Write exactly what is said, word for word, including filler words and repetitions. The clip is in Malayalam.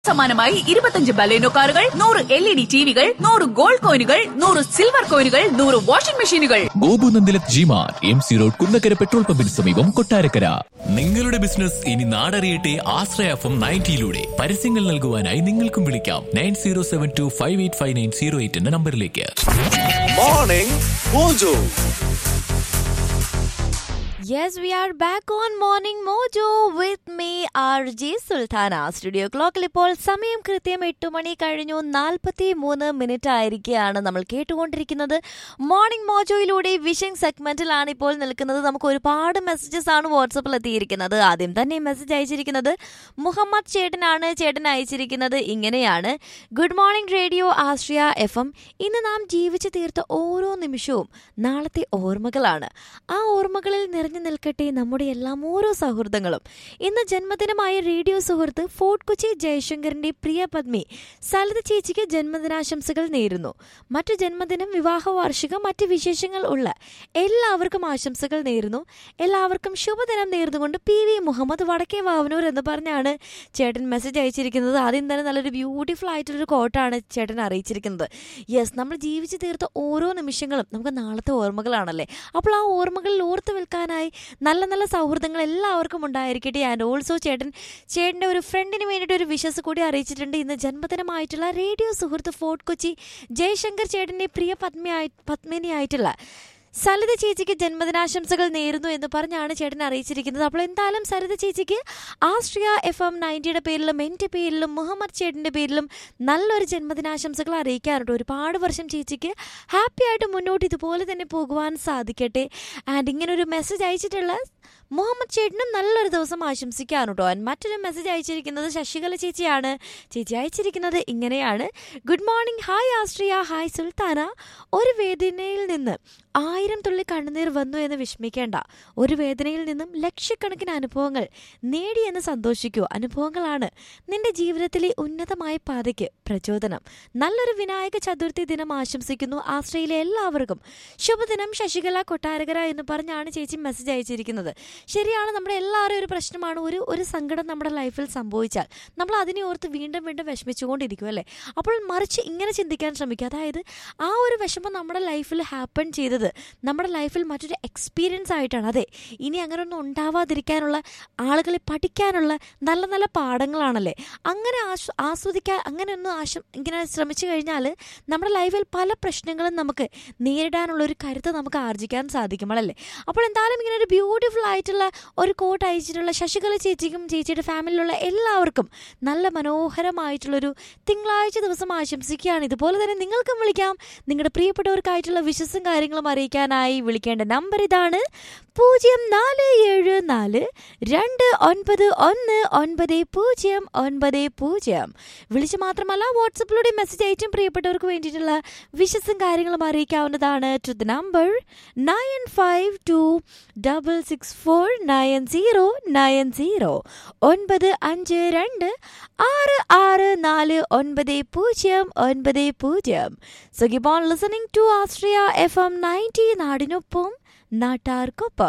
സമ്മാനമായി ഇരുപത്തഞ്ച് ബലേനോ കാറുകൾ, നൂറ് എൽ ഇ ഡി ടിവികൾ, നൂറ് ഗോൾഡ് കോയിനുകൾ, നൂറ് സിൽവർ കോയിനുകൾ, നൂറ് വാഷിംഗ് മെഷീനുകൾ. ഗോപുനന്ദിലത് ജിമാർ M C road Kunnakkara petrol പമ്പിന് സമീപം കൊട്ടാരക്കര. നിങ്ങളുടെ ബിസിനസ് ഇനി നാടറിയട്ടെ ആശ്രയ എഫ് എം നയൻറ്റിയിലൂടെ. പരസ്യങ്ങൾ നൽകുവാനായി നിങ്ങൾക്കും വിളിക്കാം nine zero seven to five eight five nine zero eight എന്ന നമ്പറിലേക്ക്. Morning mojo. Yes, we are back on Morning Mojo with me, R J Sultana. Studio ക്ലോക്കിൽ ഇപ്പോൾ സമയം കൃത്യം എട്ട് മണി കഴിഞ്ഞു നാൽപ്പത്തി മൂന്ന് മിനിറ്റ് ആയിരിക്കുകയാണ്. നമ്മൾ കേട്ടുകൊണ്ടിരിക്കുന്നത് മോർണിംഗ് മോജോയിലൂടെ വിഷിംഗ് സെഗ്മെന്റിലാണ് ഇപ്പോൾ നിൽക്കുന്നത്. നമുക്ക് ഒരുപാട് മെസ്സേജസ് ആണ് വാട്സപ്പിൽ എത്തിയിരിക്കുന്നത്. ആദ്യം തന്നെ മെസ്സേജ് അയച്ചിരിക്കുന്നത് മുഹമ്മദ് ചേട്ടനാണ്. ചേട്ടൻ അയച്ചിരിക്കുന്നത് ഇങ്ങനെയാണ്: ഗുഡ് മോർണിംഗ് റേഡിയോ ആശ്രയ എഫ് എം. ഇന്ന് നാം ജീവിച്ചു തീർത്ത ഓരോ നിമിഷവും നാളത്തെ ഓർമ്മകളാണ്. ആ ഓർമ്മകളിൽ നിറഞ്ഞു നിൽക്കട്ടെ നമ്മുടെ എല്ലാം ഓരോ സൗഹൃദങ്ങളും. ഇന്ന് ജന്മദിനമായ റേഡിയോ സുഹൃത്ത് ഫോർട്ട് കൊച്ചി ജയശങ്കറിന്റെ പ്രിയ പത്നി സലിത ചേച്ചിക്ക് ജന്മദിനാശംസകൾ നേരുന്നു. മറ്റു ജന്മദിനം, വിവാഹ വാർഷികം, മറ്റ് വിശേഷങ്ങൾ ഉള്ള എല്ലാവർക്കും ആശംസകൾ നേരുന്നു. എല്ലാവർക്കും ശുഭദിനം നേർന്നുകൊണ്ട് പി വി മുഹമ്മദ്, വടക്കേ വാവനൂർ എന്ന് പറഞ്ഞാണ് ചേട്ടൻ മെസ്സേജ് അയച്ചിരിക്കുന്നത്. ആദ്യം തന്നെ നല്ലൊരു ബ്യൂട്ടിഫുൾ ആയിട്ടൊരു കോട്ടാണ് ചേട്ടൻ അറിയിച്ചിരിക്കുന്നത്. യെസ്, നമ്മൾ ജീവിച്ചു തീർത്ത ഓരോ നിമിഷങ്ങളും നമുക്ക് നാളത്തെ ഓർമ്മകളാണല്ലേ. അപ്പോൾ ആ ഓർമ്മകളിൽ ഓർത്ത് വെൽക്കാനായി നല്ല നല്ല സൗഹൃദങ്ങൾ എല്ലാവർക്കും ഉണ്ടായിരിക്കട്ടെ. ആൻഡ് ഓൾസോ ചേട്ടൻ ചേട്ടൻ്റെ ഒരു ഫ്രണ്ടിന് വേണ്ടിയിട്ട് ഒരു വിഷസ് കൂടി അറിയിച്ചിട്ടുണ്ട്. ഇന്ന് ജന്മദിനമായിട്ടുള്ള റേഡിയോ സുഹൃത്ത് ഫോർട്ട് കൊച്ചി ജയശങ്കർ ചേട്ടൻ്റെ പ്രിയ പത്നിയായി പത്മിനിയായിട്ടുള്ള സലിത ചേച്ചിക്ക് ജന്മദിനാശംസകൾ നേരുന്നു എന്ന് പറഞ്ഞാണ് ചേട്ടൻ അറിയിച്ചിരിക്കുന്നത്. അപ്പോൾ എന്തായാലും സലിത ചേച്ചിക്ക് ആശ്രയ എഫ് എം നയൻറ്റിയുടെ പേരിലും എൻ്റെ പേരിലും മുഹമ്മദ് ചേട്ടൻ്റെ പേരിലും നല്ലൊരു ജന്മദിനാശംസകൾ അറിയിക്കാറുണ്ട്. ഒരുപാട് വർഷം ചേച്ചിക്ക് ഹാപ്പി ആയിട്ട് മുന്നോട്ട് ഇതുപോലെ തന്നെ പോകുവാൻ സാധിക്കട്ടെ. ആൻഡ് ഇങ്ങനൊരു മെസ്സേജ് അയച്ചിട്ടുള്ള മുഹമ്മദ് ചേട്ടനും നല്ലൊരു ദിവസം ആശംസിക്കാണ് കേട്ടോ. ആൻഡ് മറ്റൊരു മെസ്സേജ് അയച്ചിരിക്കുന്നത് ശശികല ചേച്ചിയാണ്. ചേച്ചി അയച്ചിരിക്കുന്നത് ഇങ്ങനെയാണ്: ഗുഡ് മോർണിംഗ്, ഹായ് ആശ്രയ, ഹായ് സുൽത്താന. ഒരു വേദനയിൽ നിന്ന് ആയിരം തുള്ളി കണ്ണുനീർ വന്നു എന്ന് വിഷമിക്കേണ്ട. ഒരു വേദനയിൽ നിന്നും ലക്ഷക്കണക്കിന് അനുഭവങ്ങൾ നേടിയെന്ന് സന്തോഷിക്കൂ. അനുഭവങ്ങളാണ് നിന്റെ ജീവിതത്തിലെ ഉന്നതമായ പാതയ്ക്ക് പ്രചോദനം. നല്ലൊരു വിനായക ചതുർത്ഥി ദിനം ആശംസിക്കുന്നു. ആശ്രയിലെ എല്ലാവർക്കും ശുഭദിനം. ശശികല, കൊട്ടാരകര എന്ന് പറഞ്ഞാണ് ചേച്ചി മെസ്സേജ് അയച്ചിരിക്കുന്നത്. ശരിയാണ്, നമ്മുടെ എല്ലാവരും ഒരു പ്രശ്നമാണ്. ഒരു ഒരു സങ്കടം നമ്മുടെ ലൈഫിൽ സംഭവിച്ചാൽ നമ്മൾ അതിനെ ഓർത്ത് വീണ്ടും വീണ്ടും വിഷമിച്ചുകൊണ്ടിരിക്കും അല്ലേ. അപ്പോൾ മറിച്ച് ഇങ്ങനെ ചിന്തിക്കാൻ ശ്രമിക്കുക. അതായത് ആ ഒരു വിഷമം നമ്മുടെ ലൈഫിൽ ഹാപ്പൻ ചെയ്തത് നമ്മുടെ ലൈഫിൽ മറ്റൊരു എക്സ്പീരിയൻസ് ആയിട്ടാണ്. അതെ, ഇനി അങ്ങനെ ഒന്നും ഉണ്ടാവാതിരിക്കാനുള്ള, ആളുകളെ പഠിക്കാനുള്ള നല്ല നല്ല പാഠങ്ങളാണല്ലേ. അങ്ങനെ ആസ്വ ആസ്വദിക്കാൻ അങ്ങനെ ഒന്നും ആശ ഇങ്ങനെ ശ്രമിച്ചു കഴിഞ്ഞാൽ നമ്മുടെ ലൈഫിൽ പല പ്രശ്നങ്ങളും നമുക്ക് നേരിടാനുള്ള ഒരു കരുത്ത് നമുക്ക് ആർജിക്കാൻ സാധിക്കുമ്പോഴല്ലേ. അപ്പോൾ എന്തായാലും ഇങ്ങനെ ഒരു ബ്യൂട്ടിഫുൾ ആയിട്ടുള്ള ഒരു കോട്ട് അയച്ചിട്ടുള്ള ശശികല ചേച്ചിക്കും ചേച്ചിയുടെ ഫാമിലിയിലുള്ള എല്ലാവർക്കും നല്ല മനോഹരമായിട്ടുള്ളൊരു തിങ്കളാഴ്ച ദിവസം ആശംസിക്കുകയാണ്. ഇതുപോലെ തന്നെ നിങ്ങൾക്കും വിളിക്കാം. നിങ്ങളുടെ പ്രിയപ്പെട്ടവർക്കായിട്ടുള്ള വിശ്വസും കാര്യങ്ങളും അറിയിക്കാനായി വിളിക്കേണ്ട നമ്പർ ഇതാണ്: പൂജ്യം നാല് ഏഴ് നാല് രണ്ട് ഒൻപത് ഒന്ന് ഒൻപത് പൂജ്യം ഒൻപത് പൂജ്യം. വിളിച്ച് മാത്രമല്ല വാട്സപ്പിലൂടെ മെസ്സേജ് അയച്ചും പ്രിയപ്പെട്ടവർക്ക് വേണ്ടിയിട്ടുള്ള വിശ്വസും കാര്യങ്ങളും അറിയിക്കാവുന്നതാണ്. To the number nine five to double six four nine zero nine zero. ഒൻപത് അഞ്ച് രണ്ട് ആറ് ആറ് നാല് ഒൻപത് പൂജ്യം ഒൻപത് പൂജ്യം. So keep on listening to Ashraya F M ninety, നാടിനൊപ്പം നാട്ടാർക്കൊപ്പം.